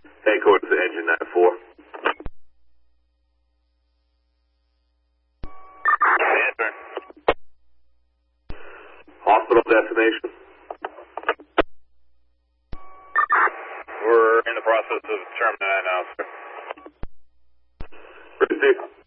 Headquarters to engine 94. Answer. Hospital destination. We're in the process of determining that now, sir. Receive.